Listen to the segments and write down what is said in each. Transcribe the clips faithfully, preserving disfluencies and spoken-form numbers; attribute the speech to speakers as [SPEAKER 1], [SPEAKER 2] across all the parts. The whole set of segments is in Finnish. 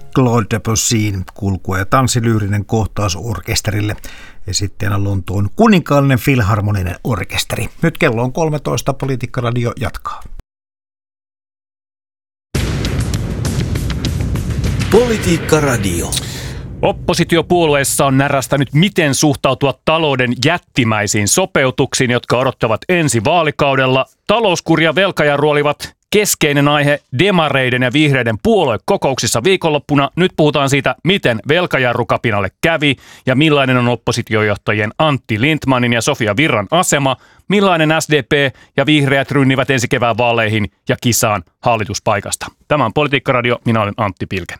[SPEAKER 1] Claude Debussyin kulkua ja tanssilyyrinen kohtaus orkesterille. Esittäjänä Lontoon kuninkaallinen filharmoninen orkesteri. Nyt kello on kolmetoista, Politiikka-radio jatkaa.
[SPEAKER 2] Politiikka-radio.
[SPEAKER 3] Oppositiopuolueissa on närästänyt, miten suhtautua talouden jättimäisiin sopeutuksiin, jotka odottavat ensi vaalikaudella. Talouskuri ja velkajarru olivat keskeinen aihe demareiden ja vihreiden puoluekokouksissa viikonloppuna. Nyt puhutaan siitä, miten velkajarrukapinalle kävi ja millainen on oppositiojohtajien Antti Lindtmanin ja Sofia Virran asema, millainen S D P ja vihreät rynnivät ensi kevään vaaleihin ja kisaan hallituspaikasta. Tämä on Politiikka-radio, minä olen Antti Pilke.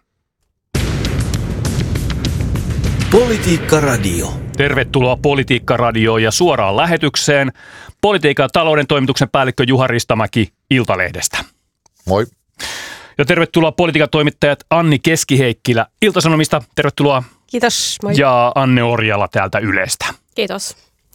[SPEAKER 2] Politiikka-radio.
[SPEAKER 3] Tervetuloa Politiikka-radioon ja suoraan lähetykseen. Politiikan ja talouden toimituksen päällikkö Juha Ristamäki Iltalehdestä.
[SPEAKER 4] Moi.
[SPEAKER 3] Ja tervetuloa politiikan toimittajat Anni Keskiheikkilä Ilta-Sanomista. Tervetuloa.
[SPEAKER 5] Kiitos. Moi.
[SPEAKER 3] Ja Anne Orjala täältä Ylestä.
[SPEAKER 5] Kiitos.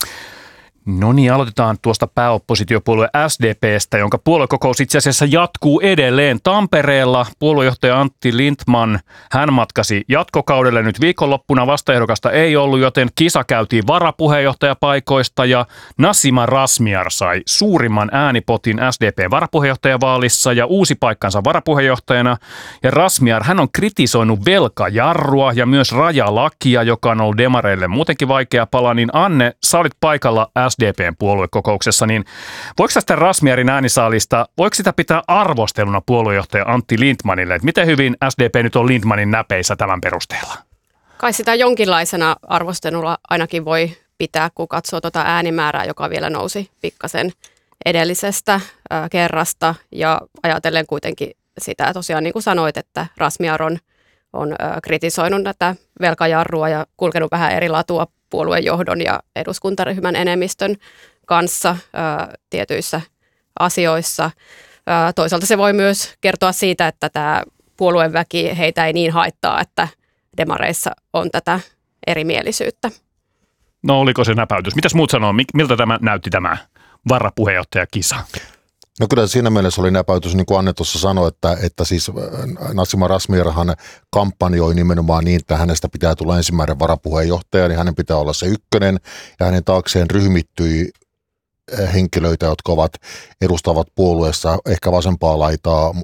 [SPEAKER 3] No niin, aloitetaan tuosta pääoppositiopuolue S D P:stä, jonka puoluekokous itse asiassa jatkuu edelleen Tampereella. Puoluejohtaja Antti Lindtman, hän matkasi jatkokaudelle nyt viikonloppuna. Vastaehdokasta ei ollut, joten kisa käytiin varapuheenjohtajapaikoista ja Nasima Razmyar sai suurimman äänipotin S D P-varapuheenjohtajavaalissa ja uusi paikkansa varapuheenjohtajana. Ja Razmyar, hän on kritisoinut velkajarrua ja myös rajalakia, joka on ollut demareille muutenkin vaikea pala. Niin Anne, sä olit paikalla S D P:n puoluekokouksessa, niin voiko tästä Razmyarin äänisaalista, voiko sitä pitää arvosteluna puoluejohtaja Antti Lindtmanille, että miten hyvin S D P nyt on Lindtmanin näpeissä tämän perusteella?
[SPEAKER 5] Kai sitä jonkinlaisena arvostelulla ainakin voi pitää, kun katsoo tuota äänimäärää, joka vielä nousi pikkasen edellisestä ää, kerrasta ja ajatellen kuitenkin sitä tosiaan niin kuin sanoit, että Razmyar on, on ää, kritisoinut tätä velkajarrua ja kulkenut vähän eri latua puoluejohdon ja eduskuntaryhmän enemmistön kanssa ää, tietyissä asioissa. Ää, toisaalta se voi myös kertoa siitä, että tämä puolueväki heitä ei niin haittaa, että demareissa on tätä erimielisyyttä.
[SPEAKER 3] No oliko se näpäytys? Mitäs muut sanoo? Miltä tämä näytti tämä varapuheenjohtajakisa?
[SPEAKER 4] No kyllä siinä mielessä oli näpäytys, niin kuin Anne tuossa sanoi, että, että siis Nasima Razmyarhan kampanjoi nimenomaan niin, että hänestä pitää tulla ensimmäinen varapuheenjohtaja, niin hänen pitää olla se ykkönen, ja hänen taakseen ryhmittyi henkilöitä, jotka ovat edustavat puolueessa ehkä vasempaa laitaa,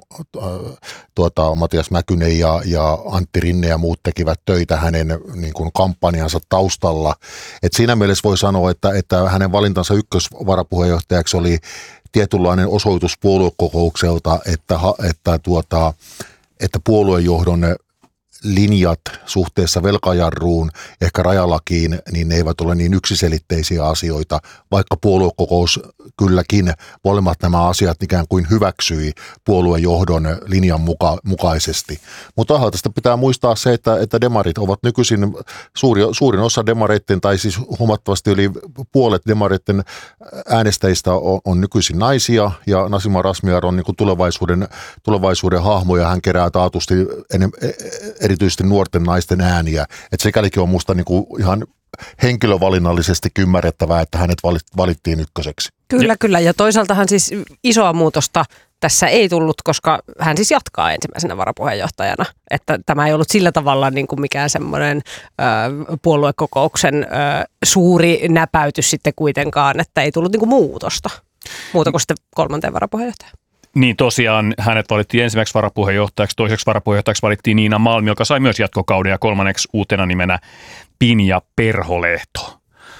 [SPEAKER 4] tuota, Matias Mäkynen ja, ja Antti Rinne ja muut tekivät töitä hänen niin kuin kampanjansa taustalla. Et siinä mielessä voi sanoa, että, että hänen valintansa ykkösvarapuheenjohtajaksi oli tietynlainen osoitus puoluekokoukselta, että, että, tuota, että puoluejohdon linjat suhteessa velkajarruun, ehkä rajalakiin, niin ne eivät ole niin yksiselitteisiä asioita, vaikka puoluekokous kylläkin molemmat nämä asiat ikään kuin hyväksyi puoluejohdon linjan muka, mukaisesti. Mutta tästä pitää muistaa se, että, että demarit ovat nykyisin, suuri, suurin osa demareitten, tai siis huomattavasti yli puolet demareitten äänestäjistä on, on nykyisin naisia, ja Nasima Razmyar on niin kuin tulevaisuuden, tulevaisuuden hahmo, ja hän kerää taatusti enem, erityisesti nuorten naisten ääniä. Että sikälikin on musta niin kuin ihan henkilövalinnallisesti ymmärrettävää, että hänet valittiin ykköseksi.
[SPEAKER 5] Kyllä, kyllä. Ja toisaaltahan siis isoa muutosta tässä ei tullut, koska hän siis jatkaa ensimmäisenä varapuheenjohtajana. Että tämä ei ollut sillä tavalla niin kuin mikään semmoinen ö, puoluekokouksen ö, suuri näpäytys sitten kuitenkaan, että ei tullut niin kuin muutosta. Muuta kuin sitten kolmanteen varapuheenjohtajaan.
[SPEAKER 3] Niin tosiaan hänet valittiin ensimmäiseksi varapuheenjohtajaksi, toiseksi varapuheenjohtajaksi valittiin Niina Malm, joka sai myös jatkokauden, ja kolmanneksi uutena nimenä Pinja Perholehto.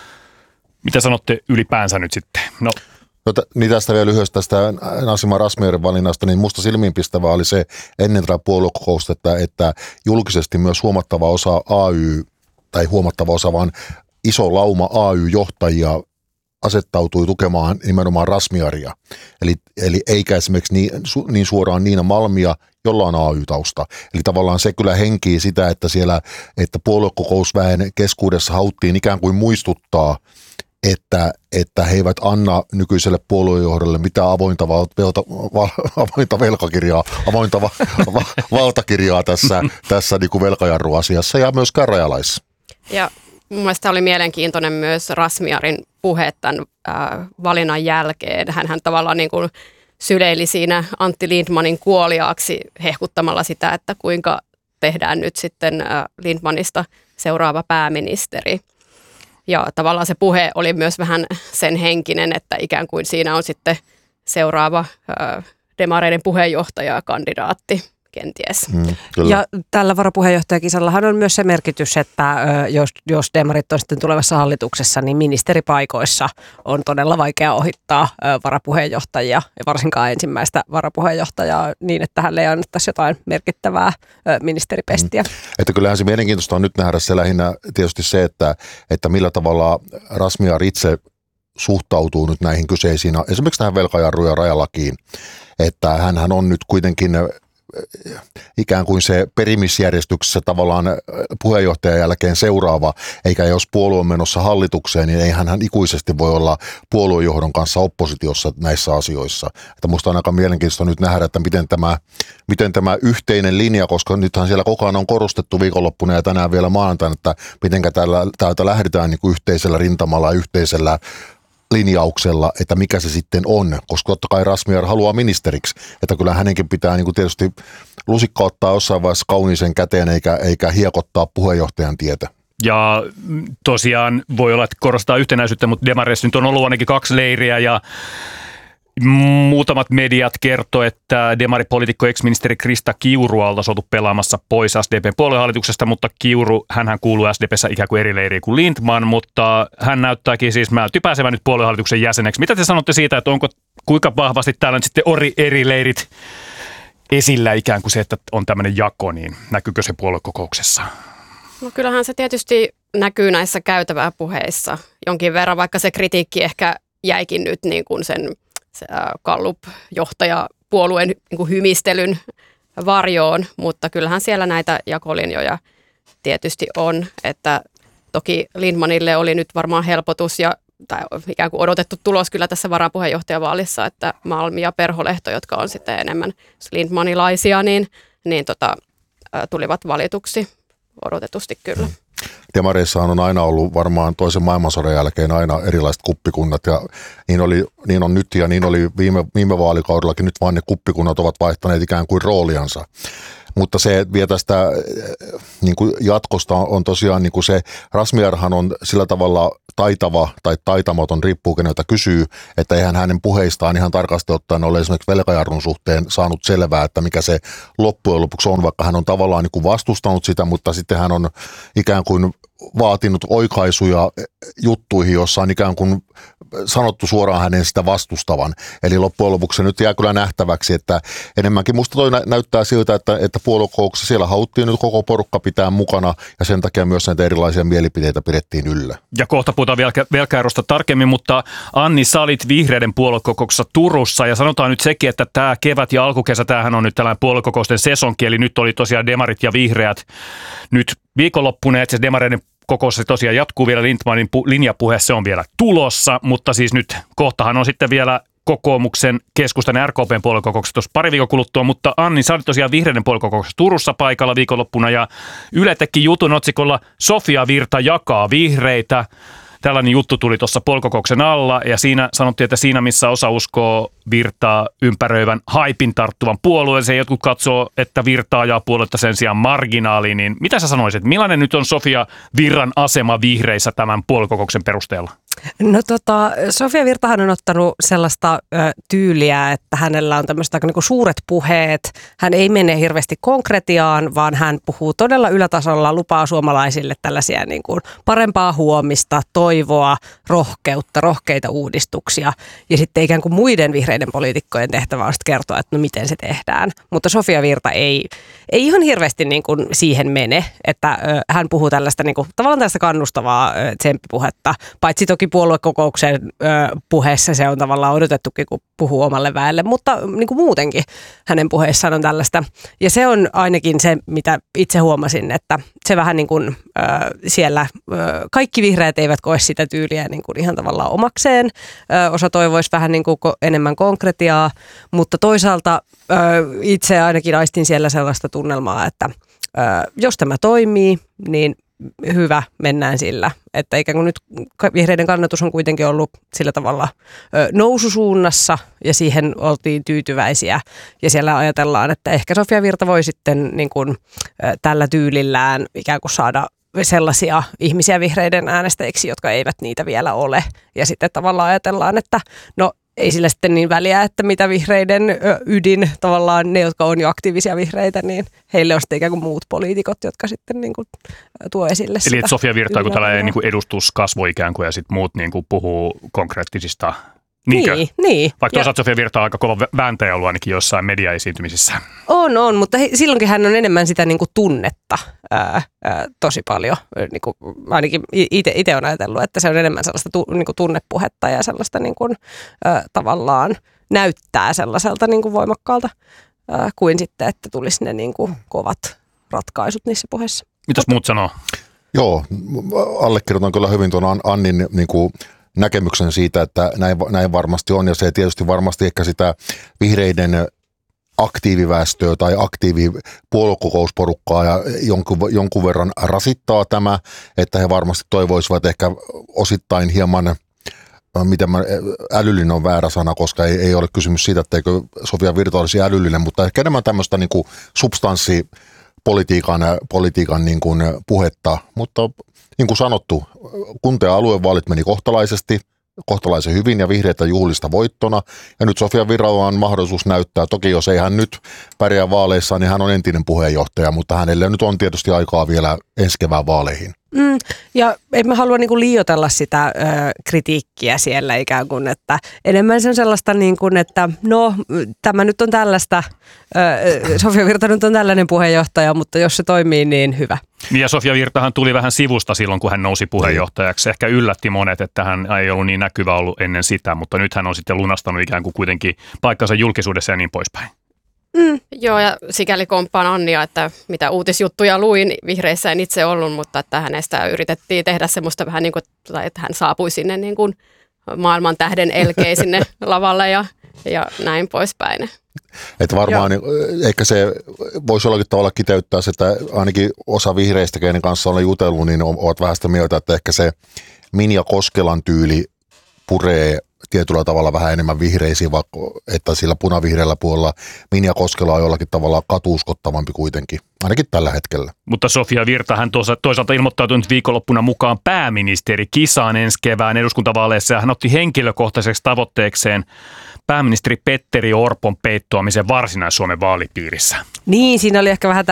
[SPEAKER 3] Mitä sanotte ylipäänsä nyt sitten? No.
[SPEAKER 4] No, t- niin tästä vielä lyhyesti tästä Nasima Razmyarin valinnasta, niin musta silmiinpistävää oli se ennen tätä puoluekokousta, että, että julkisesti myös huomattava osa A Y, tai huomattava osa, vaan iso lauma A Y-johtajia asettautui tukemaan nimenomaan Razmyaria. Eli, eli eikä esimerkiksi niin, su, niin suoraan Niina Malmia, jolla on A Y-tausta. Eli tavallaan se kyllä henkii sitä, että siellä, että puoluekokousväen keskuudessa haluttiin ikään kuin muistuttaa, että, että he eivät anna nykyiselle puoluejohdolle mitään avointa, valta, val, avointa velkakirjaa, avointa va, va, valtakirjaa tässä, tässä niin kuin velkajarruasiassa ja myös rajalaissa.
[SPEAKER 5] Ja mun mielestä oli mielenkiintoinen myös Razmyarin puhe tämän äh, valinnan jälkeen. Hänhän tavallaan niin kuin syleili siinä Antti Lindtmanin kuoliaaksi hehkuttamalla sitä, että kuinka tehdään nyt sitten Lindtmanista seuraava pääministeri. Ja tavallaan se puhe oli myös vähän sen henkinen, että ikään kuin siinä on sitten seuraava demareiden puheenjohtajakandidaatti kenties.
[SPEAKER 6] Mm, ja tällä varapuheenjohtajakisallahan on myös se merkitys, että jos, jos demarit on sitten tulevassa hallituksessa, niin ministeripaikoissa on todella vaikea ohittaa varapuheenjohtajia, ja varsinkaan ensimmäistä varapuheenjohtajaa niin, että hänelle ei annettaisi jotain merkittävää ministeripestiä. Mm.
[SPEAKER 4] Että kyllähän se mielenkiintoista on nyt nähdä se lähinnä tietysti se, että, että millä tavalla Razmyar itse suhtautuu nyt näihin kyseisiin, esimerkiksi tähän velkajarru- ja rajalakiin, että hänhän on nyt kuitenkin ikään kuin se perimisjärjestyksessä tavallaan puheenjohtajan jälkeen seuraava, eikä jos puolue on menossa hallitukseen, niin eihän hän ikuisesti voi olla puoluejohdon kanssa oppositiossa näissä asioissa. Että musta on aika mielenkiintoista nyt nähdä, että miten tämä, miten tämä yhteinen linja, koska nythän siellä koko ajan on korostettu viikonloppuna ja tänään vielä maanantaina, että miten täältä lähdetään niin kuin yhteisellä rintamalla ja yhteisellä linjauksella, että mikä se sitten on, koska totta kai Razmyar haluaa ministeriksi, että kyllä hänenkin pitää niin kuin tietysti lusikka ottaa jossain vaiheessa kauniisen käteen eikä, eikä hiekottaa puheenjohtajan tietä.
[SPEAKER 3] Ja tosiaan voi olla, että korostaa yhtenäisyyttä, mutta demareissa nyt on ollut ainakin kaksi leiriä ja muutamat mediat kertoo, että demaripoliitikko ex-ministeri Krista Kiurua oltaisiin oltu pelaamassa pois S D P:n puoluehallituksesta, mutta Kiuru, hänhän kuuluu S D P:ssä ikään kuin eri leiriin kuin Lindtman, mutta hän näyttääkin siis määlty pääsevän nyt puoluehallituksen jäseneksi. Mitä te sanotte siitä, että onko kuinka vahvasti täällä nyt sitten ori, eri leirit esillä ikään kuin se, että on tämmöinen jako, niin näkyykö se puoluekokouksessa?
[SPEAKER 5] No kyllähän se tietysti näkyy näissä käytäväpuheissa jonkin verran, vaikka se kritiikki ehkä jäikin nyt niin kuin sen Gallup-johtajapuolueen niin kuin hymistelyn varjoon, mutta kyllähän siellä näitä jakolinjoja tietysti on, että toki Lindtmanille oli nyt varmaan helpotus ja tai ikään kuin odotettu tulos kyllä tässä varapuheenjohtajavaalissa, että Malm ja Perholehto, jotka on sitten enemmän lindtmanilaisia, niin, niin tota, tulivat valituksi odotetusti kyllä.
[SPEAKER 4] Demareissahan on aina ollut varmaan toisen maailmansodan jälkeen aina erilaiset kuppikunnat ja niin, oli, niin on nyt ja niin oli viime, viime vaalikaudellakin, nyt vaan ne kuppikunnat ovat vaihtaneet ikään kuin rooliansa. Mutta se vie tästä niin kuin jatkosta on tosiaan niin kuin se, Razmyarhan on sillä tavalla taitava tai taitamaton, riippuu keneltä kysyy, että eihän hänen puheistaan ihan tarkasti ottaen ole esimerkiksi velkajarrun suhteen saanut selvää, että mikä se loppujen lopuksi on, vaikka hän on tavallaan niin kuin vastustanut sitä, mutta sitten hän on ikään kuin vaatinut oikaisuja juttuihin, jossa on ikään kuin sanottu suoraan hänen sitä vastustavan. Eli loppujen lopuksi se nyt jää kyllä nähtäväksi, että enemmänkin musta toi näyttää siltä, että, että puoluekokouksessa siellä haluttiin nyt koko porukka pitää mukana ja sen takia myös näitä erilaisia mielipiteitä pidettiin yllä.
[SPEAKER 3] Ja kohta puhutaan velkaerosta tarkemmin, mutta Anni, sä olit vihreiden puoluekokouksessa Turussa ja sanotaan nyt sekin, että tämä kevät ja alkukesä, tämähän on nyt tällainen puoluekokousten sesonki, eli nyt oli tosiaan demarit ja vihreät nyt viikonloppuna, että demareiden kokous tosiaan jatkuu vielä, Lindtmanin pu- linjapuhe, se on vielä tulossa, mutta siis nyt kohtahan on sitten vielä kokoomuksen, keskustan ja R K P:n puoluekokouksessa tuossa pari viikon kuluttua, mutta Anni, sä olit tosiaan vihreiden puoluekokouksessa Turussa paikalla viikonloppuna ja Yle teki jutun otsikolla Sofia Virta jakaa vihreitä. Tällainen juttu tuli tuossa puoluekokouksen alla ja siinä sanottiin, että siinä missä osa uskoo Virtaa ympäröivän haipin tarttuvan puolueeseen, jotkut katsoo, että Virta ajaa puoluetta sen sijaan marginaaliin, niin mitä sä sanoisit, millainen nyt on Sofia Virran asema vihreissä tämän puoluekokouksen perusteella?
[SPEAKER 6] No tota, Sofia Virtahan on ottanut sellaista ö, tyyliä, että hänellä on tämmöistä niin kuin suuret puheet. Hän ei mene hirveästi konkretiaan, vaan hän puhuu todella ylätasolla, lupaa suomalaisille tällaisia niin kuin parempaa huomista, toivoa, rohkeutta, rohkeita uudistuksia. Ja sitten ikään kuin muiden vihreiden poliitikkojen tehtävä on sitten kertoa, että no miten se tehdään. Mutta Sofia Virta ei, ei ihan hirveästi niin kuin siihen mene, että ö, hän puhuu tällaista niin kuin, tavallaan tällaista kannustavaa ö, tsemppipuhetta, paitsi toki puoluekokouksen ö, puheessa se on tavallaan odotettukin, kun puhuu omalle väelle, mutta niin kuin muutenkin hänen puheissaan on tällaista. Ja se on ainakin se, mitä itse huomasin, että se vähän niin kuin ö, siellä ö, kaikki vihreät eivät koe sitä tyyliä niin kuin ihan tavallaan omakseen. Ö, osa toivoisi vähän niin kuin enemmän konkretiaa, mutta toisaalta ö, itse ainakin aistin siellä sellaista tunnelmaa, että ö, jos tämä toimii, niin hyvä, mennään sillä. Että ikään kuin nyt vihreiden kannatus on kuitenkin ollut sillä tavalla ö, noususuunnassa ja siihen oltiin tyytyväisiä. Ja siellä ajatellaan, että ehkä Sofia Virta voi sitten niin kuin, ö, tällä tyylillään ikään kuin saada sellaisia ihmisiä vihreiden äänestäjiksi, jotka eivät niitä vielä ole. Ja sitten tavallaan ajatellaan, että no ei sillä sitten niin väliä, että mitä vihreiden ydin, tavallaan ne, jotka on jo aktiivisia vihreitä, niin heille on sitten ikään kuin muut poliitikot, jotka sitten niin kuin tuo esille sitä.
[SPEAKER 3] Eli että Sofia Virta, kun tällainen niin kuin edustuskasvo ikään kuin ja sitten muut niin kuin puhuu konkreettisista. Niinkö?
[SPEAKER 6] Niin, niin.
[SPEAKER 3] Vaikka toisaalta Sofia Virta on aika kova vääntäjä ollut ainakin jossain mediaesiintymisissä.
[SPEAKER 6] On, on, mutta he, silloinkin hän on enemmän sitä niin kuin tunnetta ää, ää, tosi paljon. Niin kuin, ainakin itse olen ajatellut, että se on enemmän sellaista tu, niin kuin tunnepuhetta ja sellaista niin kuin, ää, tavallaan näyttää sellaiselta niin kuin voimakkaalta ää, kuin sitten, että tulisi ne niin kuin kovat ratkaisut niissä puheissa.
[SPEAKER 3] Mitäs muut sanoo?
[SPEAKER 4] Joo, allekirjoitan kyllä hyvin tuon Annin niin kuin näkemyksen siitä, että näin, näin varmasti on, ja se tietysti varmasti ehkä sitä vihreiden aktiiviväestöä tai aktiivipuoluekokousporukkaa ja jonkun, jonkun verran rasittaa tämä, että he varmasti toivoisivat ehkä osittain hieman, miten mä, älyllinen on väärä sana, koska ei, ei ole kysymys siitä, etteikö Sofia Virta olisi älyllinen, mutta ehkä enemmän tämmöistä niin kuin substanssipolitiikan politiikan niin kuin puhetta, mutta niin kuin sanottu, kunta- ja aluevaalit meni kohtalaisesti, kohtalaisen hyvin ja vihreitä juhlista voittona. Ja nyt Sofia Virralla on mahdollisuus näyttää, toki jos ei hän nyt pärjää vaaleissa, niin hän on entinen puheenjohtaja, mutta hänelle nyt on tietysti aikaa vielä ensi kevään vaaleihin.
[SPEAKER 6] Mm, ja en mä halua niinku liioitella sitä ö, kritiikkiä siellä ikään kuin, että enemmän se on sellaista niin kuin, että no tämä nyt on tällaista, ö, Sofia Virta nyt on tällainen puheenjohtaja, mutta jos se toimii, niin hyvä.
[SPEAKER 3] Ja Sofia Virtahan tuli vähän sivusta silloin, kun hän nousi puheenjohtajaksi. Ehkä yllätti monet, että hän ei ollut niin näkyvä ollut ennen sitä, mutta nyt hän on sitten lunastanut ikään kuin kuitenkin paikkansa julkisuudessa ja niin poispäin.
[SPEAKER 5] Mm. Joo, ja sikäli komppaan Annia, että mitä uutisjuttuja luin, vihreissä en itse ollut, mutta että hänestä yritettiin tehdä semmoista vähän niin kuin, että hän saapui sinne niin kuin maailman tähden elkeen sinne lavalle ja, ja näin poispäin.
[SPEAKER 4] Että varmaan niin, ehkä se voisi jollakin tavalla kiteyttää se, että ainakin osa vihreistä, keiden kanssa olen jutellut, niin ovat vähän sitä mieltä, että ehkä se Minja Koskelan tyyli puree tietyllä tavalla vähän enemmän vihreisiin, vaikka että sillä punavihreällä puolella Minja Koskela on jollakin tavalla katuuskottavampi kuitenkin, ainakin tällä hetkellä. Mutta
[SPEAKER 3] Sofia Virta hän toisaalta ilmoittautui nyt viikonloppuna mukaan pääministeri kisaan ensi kevään eduskuntavaaleissa, ja hän otti henkilökohtaiseksi tavoitteekseen pääministeri Petteri Orpon peittoamisen Varsinais-Suomen vaalipiirissä.
[SPEAKER 6] Niin, siinä oli ehkä vähän